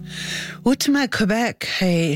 Última Quebec, hey,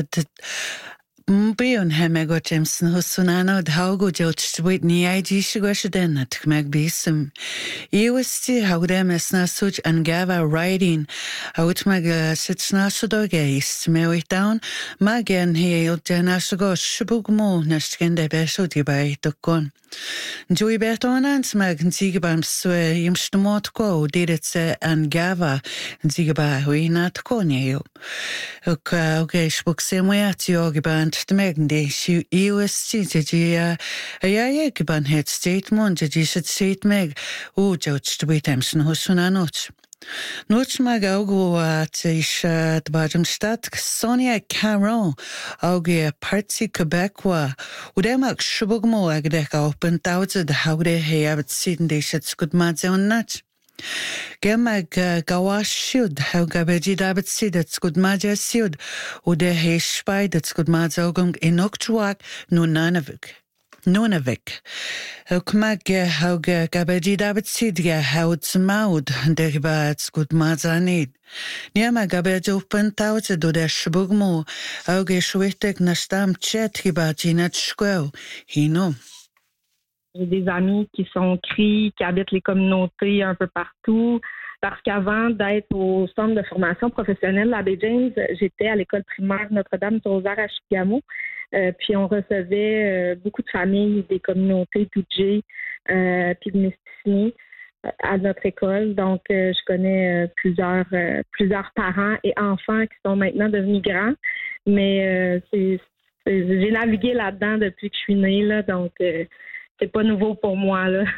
Brion me go Jameson Husunano, Haugo Joch with ni ID Shigoshaden at Meg Bisum. UST Haudem is Nasuch and Gava riding out Mag Sitsnasodoge, Mary down, Magan he Janashago Shibugmo, Nashkende Besho by Tokon. Joey Bertonans Mag and Zigabam Swe Yimstamot go, did it say and Gava and Zigaba, we not conio. Okay, spoke same way at Yogiband. De megende USC a jageban het statement je should state meg judge to be Thamson Husuna not. Not mag augo at is de Badamstad Sonia Caron auge Party Quebecois Udemak Shubugmo agdek open thousand how they have seen they should good mads on nut. Gemag gawash shield, how gabeji dabit sid at good maja siud, or de he spied at good mazogum in Octuak, no Nunavik. Nunavik. Okmag how gabeji dabit sid, how it's maud, and de bats good mazanid. Niama gabej open tauze do de shbugmo, auge shwitek nastam chet hibajinat shquel, he no. J'ai des amis qui sont CRI, qui habitent les communautés un peu partout. Parce qu'avant d'être au centre de formation professionnelle, la Baie-James, j'étais à l'école primaire Notre-Dame-du-Rosaire à Chicamo. Puis on recevait beaucoup de familles des communautés Tudjé puis de Mistissini à notre école. Donc, je connais plusieurs parents et enfants qui sont maintenant devenus grands. Mais j'ai navigué là-dedans depuis que je suis née, là, donc... c'est pas nouveau pour moi, là.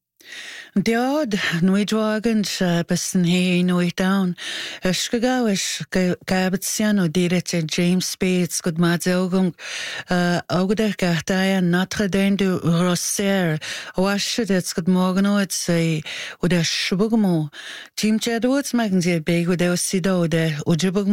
Diod, nui dragons, besten he nui down. Shkagawish, Gabetsiano, Direte, James Spades, good madzogum, Ogder Gartaya, Notre Dame du Rosser, Washit, it's good morgano, it's a, Uda Shubugmo, Jim Chadwoods, Magnzie, Beg, Uda Sido, Ujibug.